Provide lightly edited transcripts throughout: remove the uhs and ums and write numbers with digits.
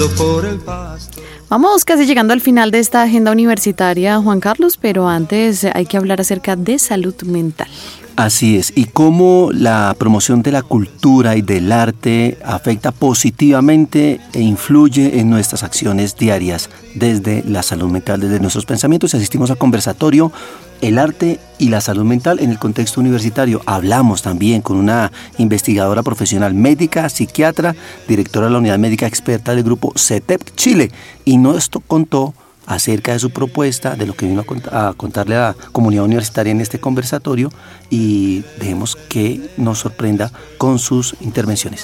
Vamos casi llegando al final de esta agenda universitaria, Juan Carlos, pero antes hay que hablar acerca de salud mental. Así es, y cómo la promoción de la cultura y del arte afecta positivamente e influye en nuestras acciones diarias desde la salud mental, desde nuestros pensamientos. Asistimos al conversatorio El arte y la salud mental en el contexto universitario. Hablamos también con una investigadora profesional médica, psiquiatra, directora de la unidad médica experta del grupo CETEP Chile, y nos contó acerca de su propuesta, de lo que vino a contarle a la comunidad universitaria en este conversatorio, y dejemos que nos sorprenda con sus intervenciones.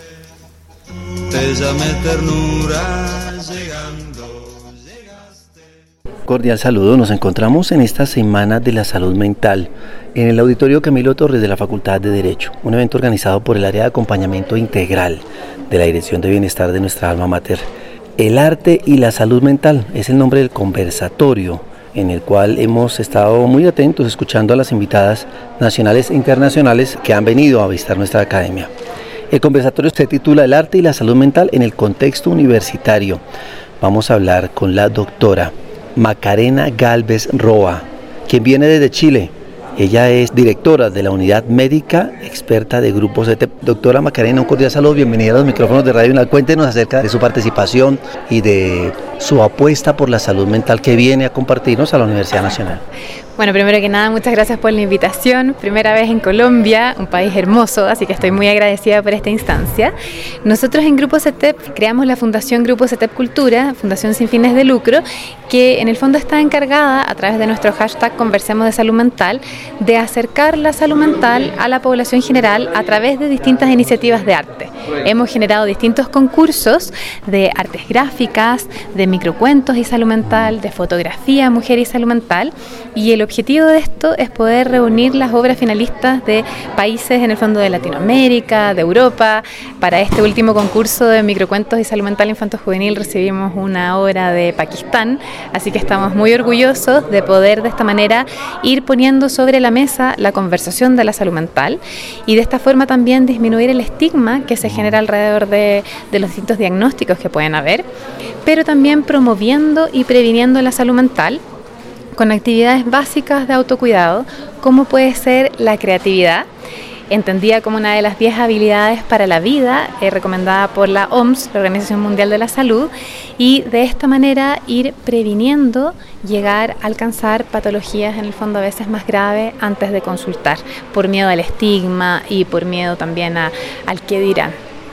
Cordial saludo, nos encontramos en esta Semana de la Salud Mental en el Auditorio Camilo Torres de la Facultad de Derecho, un evento organizado por el área de acompañamiento integral de la Dirección de Bienestar de nuestra alma mater. El arte y la salud mental es el nombre del conversatorio en el cual hemos estado muy atentos escuchando a las invitadas nacionales e internacionales que han venido a visitar nuestra academia. El conversatorio se titula El arte y la salud mental en el contexto universitario. Vamos a hablar con la doctora Macarena Gálvez Roa, quien viene desde Chile. Ella es directora de la unidad médica experta de Grupo CETEP. Doctora Macarena, un cordial saludo, bienvenida a los micrófonos de Radio UNAL. Cuéntenos acerca de su participación y de su apuesta por la salud mental que viene a compartirnos a la Universidad Nacional. Bueno, primero que nada, muchas gracias por la invitación. Primera vez en Colombia, un país hermoso, así que estoy muy agradecida por esta instancia. Nosotros en Grupo CETEP creamos la Fundación Grupo CETEP Cultura, fundación sin fines de lucro, que en el fondo está encargada, a través de nuestro hashtag Conversemos de Salud Mental, de acercar la salud mental a la población general a través de distintas iniciativas de arte. Hemos generado distintos concursos de artes gráficas, de microcuentos y salud mental, de fotografía, mujer y salud mental, y el objetivo de esto es poder reunir las obras finalistas de países en el fondo de Latinoamérica, de Europa. Para este último concurso de microcuentos y salud mental infanto-juvenil recibimos una obra de Pakistán, así que estamos muy orgullosos de poder de esta manera ir poniendo sobre la mesa la conversación de la salud mental y de esta forma también disminuir el estigma que se genera alrededor de los distintos diagnósticos que pueden haber, pero también promoviendo y previniendo la salud mental con actividades básicas de autocuidado, como puede ser la creatividad, entendida como una de las 10 habilidades para la vida, recomendada por la OMS, la Organización Mundial de la Salud, y de esta manera ir previniendo llegar a alcanzar patologías en el fondo a veces más graves antes de consultar, por miedo al estigma y por miedo también al qué dirán.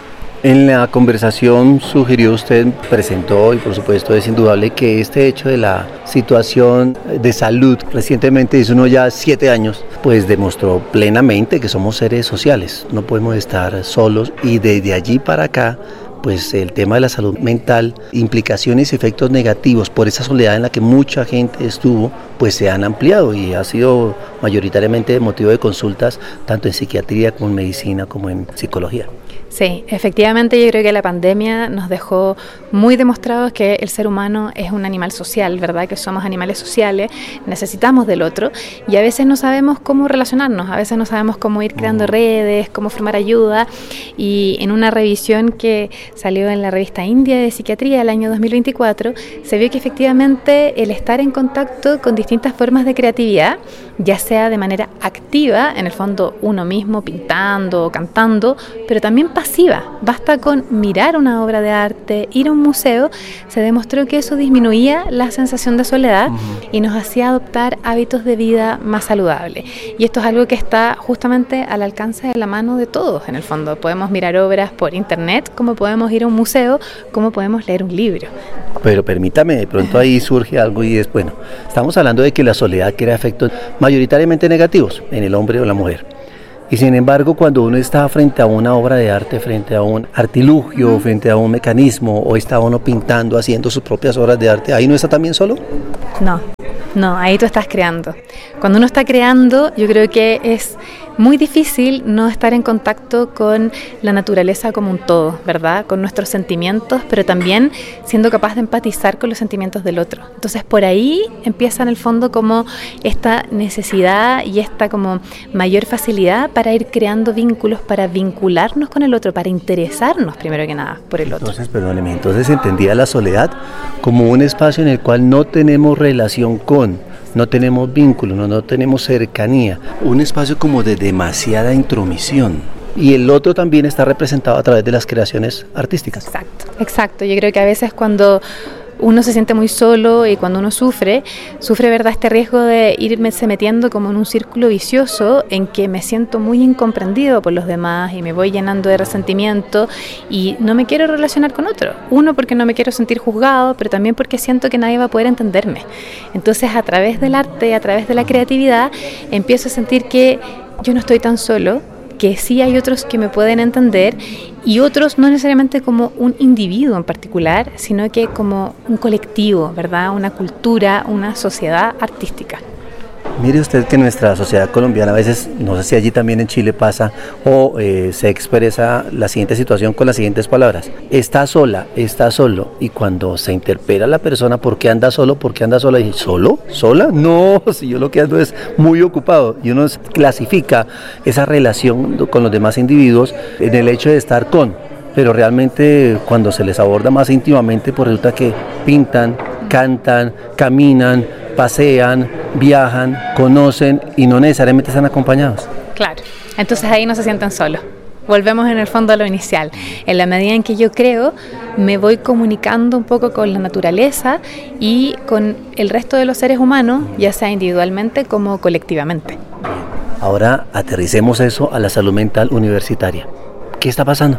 En la conversación sugirió usted, presentó, y por supuesto es indudable que este hecho de la situación de salud recientemente, hizo uno ya 7 años, pues demostró plenamente que somos seres sociales, no podemos estar solos, y desde allí para acá pues el tema de la salud mental, implicaciones y efectos negativos por esa soledad en la que mucha gente estuvo, pues se han ampliado y ha sido mayoritariamente motivo de consultas tanto en psiquiatría como en medicina como en psicología. Sí, efectivamente yo creo que la pandemia nos dejó muy demostrados que el ser humano es un animal social, ¿verdad? Que somos animales sociales, necesitamos del otro y a veces no sabemos cómo relacionarnos, a veces no sabemos cómo ir creando redes, cómo formar ayuda, y en una revisión que salió en la revista India de Psiquiatría del año 2024, se vio que efectivamente el estar en contacto con distintas formas de creatividad, ya sea de manera activa, en el fondo uno mismo pintando o cantando, pero también pasiva, basta con mirar una obra de arte, ir a un museo, se demostró que eso disminuía la sensación de soledad y nos hacía adoptar hábitos de vida más saludables. Y esto es algo que está justamente al alcance de la mano de todos, en el fondo. Podemos mirar obras por internet, como podemos ir a un museo, como podemos leer un libro. Pero permítame, de pronto ahí surge algo y es, bueno, estamos hablando de que la soledad crea efectos mayoritariamente negativos en el hombre o la mujer. Y sin embargo, cuando uno está frente a una obra de arte, frente a un artilugio, frente a un mecanismo, o está uno pintando, haciendo sus propias obras de arte, ¿ahí no está también solo? No, ahí tú estás creando. Cuando uno está creando, yo creo que es muy difícil no estar en contacto con la naturaleza como un todo, ¿verdad? Con nuestros sentimientos, pero también siendo capaz de empatizar con los sentimientos del otro. Entonces por ahí empieza en el fondo como esta necesidad y esta como mayor facilidad para ir creando vínculos, para vincularnos con el otro, para interesarnos primero que nada por el otro. Entonces, perdóneme, entonces entendía la soledad como un espacio en el cual no tenemos relación con, no tenemos vínculo, no tenemos cercanía, un espacio como de demasiada intromisión. Y el otro también está representado a través de las creaciones artísticas. Exacto. Yo creo que a veces cuando uno se siente muy solo y cuando uno sufre, ¿verdad?, este riesgo de irme metiendo como en un círculo vicioso en que me siento muy incomprendido por los demás y me voy llenando de resentimiento y no me quiero relacionar con otro. Uno, porque no me quiero sentir juzgado, pero también porque siento que nadie va a poder entenderme. Entonces, a través del arte, a través de la creatividad, empiezo a sentir que yo no estoy tan solo, que sí hay otros que me pueden entender y otros no necesariamente como un individuo en particular, sino que como un colectivo, ¿verdad? Una cultura, una sociedad artística. Mire usted que nuestra sociedad colombiana a veces, no sé si allí también en Chile pasa, o se expresa la siguiente situación con las siguientes palabras: está sola, está solo, y cuando se interpela a la persona ¿por qué anda solo? ¿Por qué anda sola? Y ¿solo? ¿Sola? No, si yo lo que ando es muy ocupado. Y uno clasifica esa relación con los demás individuos en el hecho de estar con, pero realmente cuando se les aborda más íntimamente, pues resulta que pintan, cantan, caminan, pasean, viajan, conocen y no necesariamente están acompañados. Claro, entonces ahí no se sienten solos. Volvemos en el fondo a lo inicial. En la medida en que yo creo, me voy comunicando un poco con la naturaleza y con el resto de los seres humanos, ya sea individualmente como colectivamente. Ahora aterricemos eso a la salud mental universitaria. ¿Qué está pasando?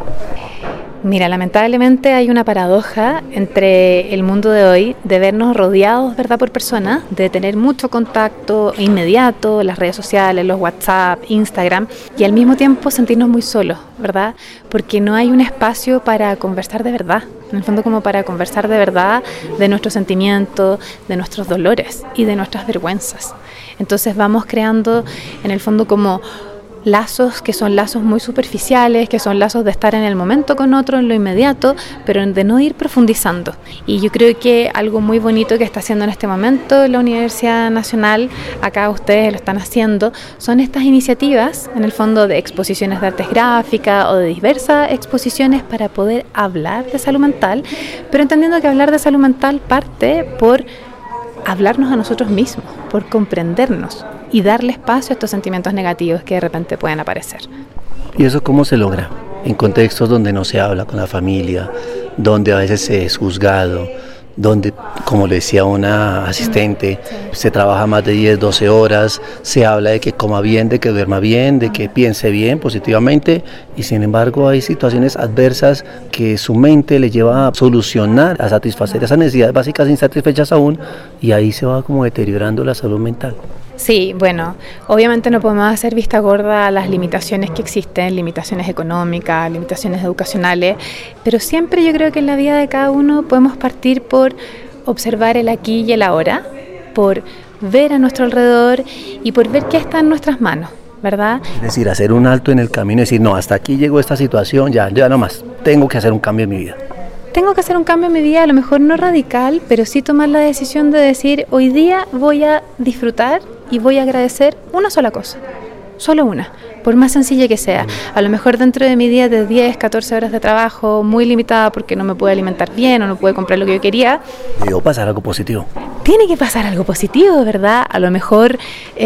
Mira, lamentablemente hay una paradoja entre el mundo de hoy de vernos rodeados, ¿verdad?, por personas, de tener mucho contacto inmediato, las redes sociales, los WhatsApp, Instagram, y al mismo tiempo sentirnos muy solos, ¿verdad? Porque no hay un espacio para conversar de verdad, en el fondo como para conversar de verdad de nuestros sentimientos, de nuestros dolores y de nuestras vergüenzas. Entonces vamos creando en el fondo como lazos que son lazos muy superficiales, que son lazos de estar en el momento con otro, en lo inmediato, pero de no ir profundizando. Y yo creo que algo muy bonito que está haciendo en este momento la Universidad Nacional, acá ustedes lo están haciendo, son estas iniciativas, en el fondo de exposiciones de artes gráficas o de diversas exposiciones para poder hablar de salud mental, pero entendiendo que hablar de salud mental parte por hablarnos a nosotros mismos, por comprendernos y darle espacio a estos sentimientos negativos que de repente pueden aparecer. ¿Y eso cómo se logra? En contextos donde no se habla con la familia, donde a veces se es juzgado, donde, como le decía una asistente, se trabaja más de 10, 12 horas, se habla de que coma bien, de que duerma bien, de que piense bien, positivamente, y sin embargo hay situaciones adversas que su mente le lleva a solucionar, a satisfacer esas necesidades básicas insatisfechas aún, y ahí se va como deteriorando la salud mental. Sí, bueno, obviamente no podemos hacer vista gorda a las limitaciones que existen, limitaciones económicas, limitaciones educacionales, pero siempre yo creo que en la vida de cada uno podemos partir por observar el aquí y el ahora, por ver a nuestro alrededor y por ver qué está en nuestras manos, ¿verdad? Es decir, hacer un alto en el camino y decir, no, hasta aquí llegó esta situación, ya no más, tengo que hacer un cambio en mi vida. Tengo que hacer un cambio en mi vida, a lo mejor no radical, pero sí tomar la decisión de decir, hoy día voy a disfrutar y voy a agradecer una sola cosa, solo una, por más sencilla que sea. A lo mejor dentro de mi día de 10, 14 horas de trabajo, muy limitada porque no me puedo alimentar bien o no puedo comprar lo que yo quería. Debió pasar algo positivo. Tiene que pasar algo positivo, ¿verdad? A lo mejor...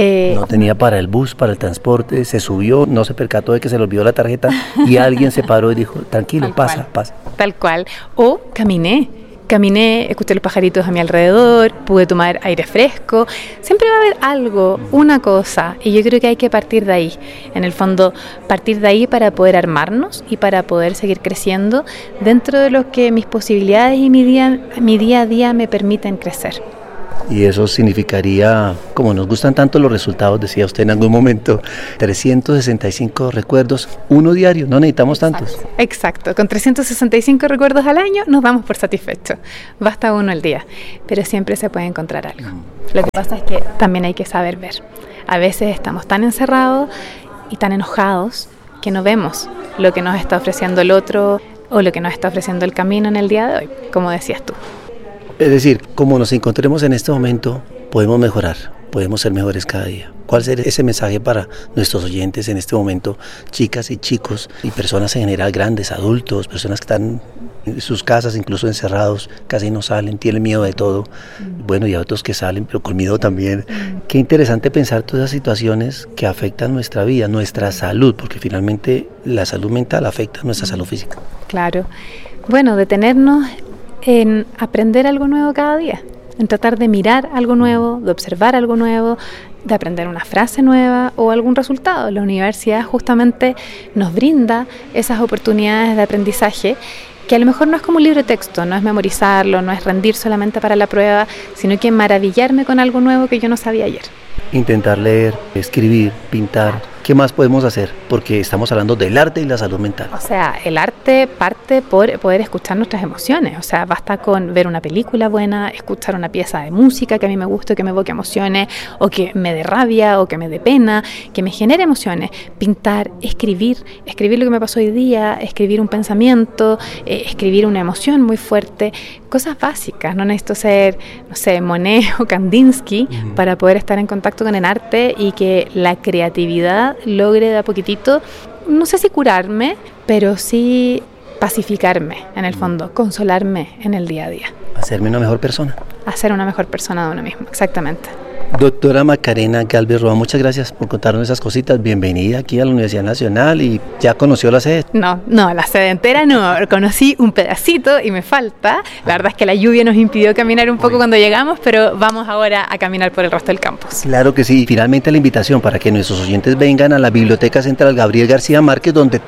no tenía para el bus, para el transporte, se subió, no se percató de que se le olvidó la tarjeta y alguien se paró y dijo, tranquilo, pasa. Tal cual. O caminé, escuché los pajaritos a mi alrededor, pude tomar aire fresco. Siempre va a haber algo, una cosa, y yo creo que hay que partir de ahí. En el fondo, partir de ahí para poder armarnos y para poder seguir creciendo dentro de lo que mis posibilidades y mi día a día me permiten crecer. Y eso significaría, como nos gustan tanto los resultados, decía usted en algún momento, 365 recuerdos, uno diario, no necesitamos tantos. Exacto, con 365 recuerdos al año nos damos por satisfechos, basta uno al día, pero siempre se puede encontrar algo. Lo que pasa es que también hay que saber ver. A veces estamos tan encerrados y tan enojados que no vemos lo que nos está ofreciendo el otro o lo que nos está ofreciendo el camino en el día de hoy, como decías tú. Es decir, como nos encontremos en este momento, podemos mejorar, podemos ser mejores cada día. ¿Cuál sería ese mensaje para nuestros oyentes en este momento, chicas y chicos y personas en general, grandes, adultos, personas que están en sus casas, incluso encerrados, casi no salen, tienen miedo de todo? Bueno, y a otros que salen, pero con miedo también. Qué interesante pensar todas esas situaciones que afectan nuestra vida, nuestra salud, porque finalmente la salud mental afecta a nuestra salud física. Claro. Bueno, detenernos en aprender algo nuevo cada día, en tratar de mirar algo nuevo, de observar algo nuevo, de aprender una frase nueva o algún resultado. La universidad justamente nos brinda esas oportunidades de aprendizaje que a lo mejor no es como un libro de texto, no es memorizarlo, no es rendir solamente para la prueba, sino que maravillarme con algo nuevo que yo no sabía ayer. Intentar leer, escribir, pintar. ¿Qué más podemos hacer? Porque estamos hablando del arte y la salud mental. O sea, el arte parte por poder escuchar nuestras emociones. O sea, basta con ver una película buena, escuchar una pieza de música que a mí me guste, que me evoque emociones, o que me dé rabia, o que me dé pena, que me genere emociones. Pintar, escribir lo que me pasó hoy día, escribir un pensamiento, escribir una emoción muy fuerte. Cosas básicas, no necesito ser, Monet o Kandinsky para poder estar en contacto con el arte y que la creatividad logre de a poquitito, no sé si curarme, pero sí pacificarme en el fondo, consolarme en el día a día. Hacerme una mejor persona. Hacer una mejor persona de uno mismo, exactamente. Doctora Macarena Galvez Roa, muchas gracias por contarnos esas cositas. Bienvenida aquí a la Universidad Nacional. ¿Y ya conoció la sede? No, la sede entera no. Conocí un pedacito y me falta. La verdad es que la lluvia nos impidió caminar un poco cuando llegamos, pero vamos ahora a caminar por el resto del campus. Claro que sí. Finalmente la invitación para que nuestros oyentes vengan a la Biblioteca Central Gabriel García Márquez, donde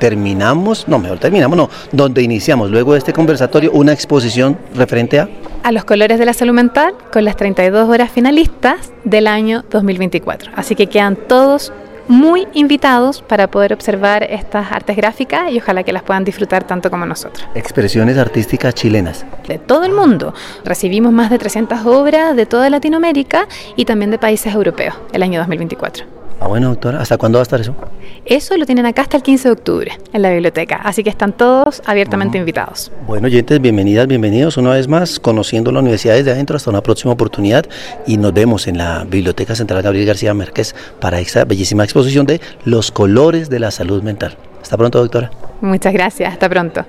donde iniciamos luego de este conversatorio una exposición referente a los colores de la salud mental con las 32 horas finalistas del año 2024. Así que quedan todos muy invitados para poder observar estas artes gráficas y ojalá que las puedan disfrutar tanto como nosotros. Expresiones artísticas chilenas. De todo el mundo. Recibimos más de 300 obras de toda Latinoamérica y también de países europeos el año 2024. Bueno, doctora, ¿hasta cuándo va a estar eso? Eso lo tienen acá hasta el 15 de octubre en la biblioteca, así que están todos abiertamente invitados. Bueno, oyentes, bienvenidas, bienvenidos una vez más, conociendo la universidad desde adentro. Hasta una próxima oportunidad y nos vemos en la Biblioteca Central Gabriel García Márquez para esta bellísima exposición de los colores de la salud mental. Hasta pronto, doctora. Muchas gracias, hasta pronto.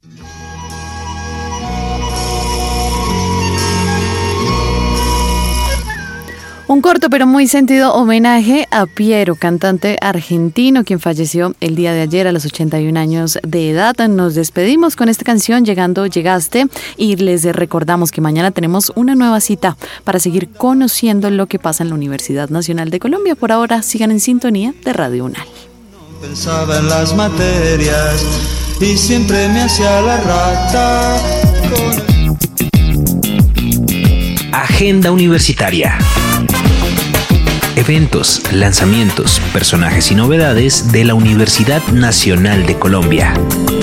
Un corto pero muy sentido homenaje a Piero, cantante argentino, quien falleció el día de ayer a los 81 años de edad. Nos despedimos con esta canción, Llegaste, y les recordamos que mañana tenemos una nueva cita para seguir conociendo lo que pasa en la Universidad Nacional de Colombia. Por ahora, sigan en sintonía de Radio UNAL. Pensaba en las materias y siempre me hacía la rata Agenda Universitaria. Eventos, lanzamientos, personajes y novedades de la Universidad Nacional de Colombia.